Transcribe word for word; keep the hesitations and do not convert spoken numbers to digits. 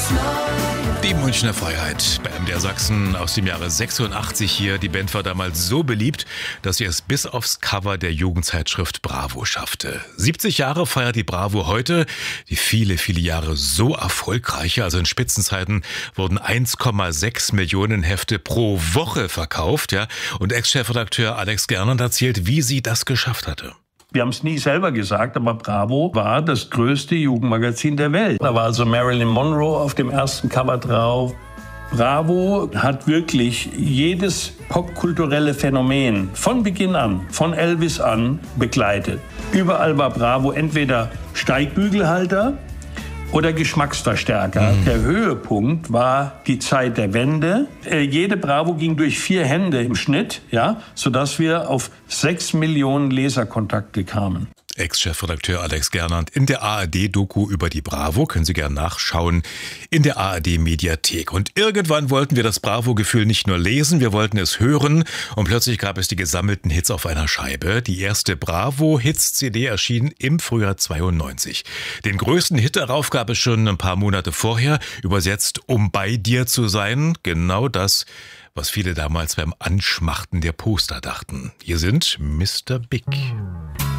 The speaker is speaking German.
Die Münchner Freiheit bei M D R Sachsen aus dem Jahre sechsundachtzig hier. Die Band war damals so beliebt, dass sie es bis aufs Cover der Jugendzeitschrift Bravo schaffte. siebzig Jahre feiert die Bravo heute. Die viele, viele Jahre so erfolgreiche, also in Spitzenzeiten wurden eins Komma sechs Millionen Hefte pro Woche verkauft. Ja. Und Ex-Chefredakteur Alex Gernand erzählt, wie sie das geschafft hatte. Wir haben es nie selber gesagt, aber Bravo war das größte Jugendmagazin der Welt. Da war also Marilyn Monroe auf dem ersten Cover drauf. Bravo hat wirklich jedes popkulturelle Phänomen von Beginn an, von Elvis an, begleitet. Überall war Bravo entweder Steigbügelhalter oder Geschmacksverstärker. Mhm. Der Höhepunkt war die Zeit der Wende. Äh, jede Bravo ging durch vier Hände im Schnitt, ja, sodass wir auf sechs Millionen Leserkontakte kamen. Ex-Chefredakteur Alex Gernand in der A R D-Doku über die Bravo. Können Sie gerne nachschauen in der A R D-Mediathek. Und irgendwann wollten wir das Bravo-Gefühl nicht nur lesen, wir wollten es hören. Und plötzlich gab es die gesammelten Hits auf einer Scheibe. Die erste Bravo-Hits-C D erschien im Frühjahr zweiundneunzig. Den größten Hit darauf gab es schon ein paar Monate vorher. Übersetzt, um bei dir zu sein. Genau das, was viele damals beim Anschmachten der Poster dachten. Hier sind Mister Big.